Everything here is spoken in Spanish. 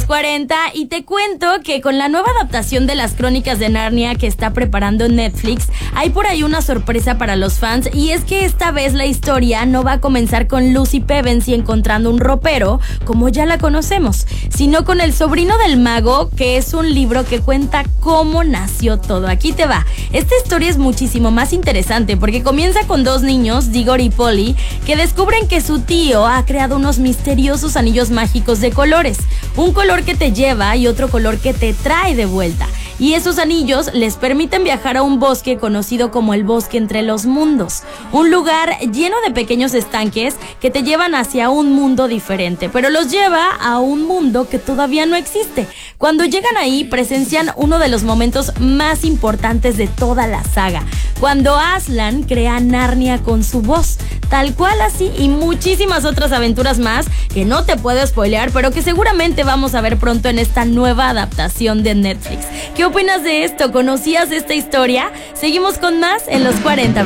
40 y te cuento que con la nueva adaptación de las Crónicas de Narnia que está preparando Netflix, hay por ahí una sorpresa para los fans, y es que esta vez la historia no va a comenzar con Lucy Pevensey encontrando un ropero, como ya la conocemos, sino con El sobrino del mago, que es un libro que cuenta cómo nació todo. Aquí te va. Esta historia es muchísimo más interesante porque comienza con dos niños, Diggory y Polly, que descubren que su tío ha creado unos misteriosos anillos mágicos de colores, un color que te lleva y otro color que te trae de vuelta. Y esos anillos les permiten viajar a un bosque conocido como el Bosque Entre los Mundos, un lugar lleno de pequeños estanques que te llevan hacia un mundo diferente, pero los lleva a un mundo que todavía no existe. Cuando llegan ahí, presencian uno de los momentos más importantes de toda la saga, cuando Aslan crea Narnia con su voz, tal cual así, y muchísimas otras aventuras más que no te puedo spoilear, pero que seguramente vamos a ver pronto en esta nueva adaptación de Netflix. ¿Qué opinas de esto? ¿Conocías esta historia? Seguimos con más en los 40.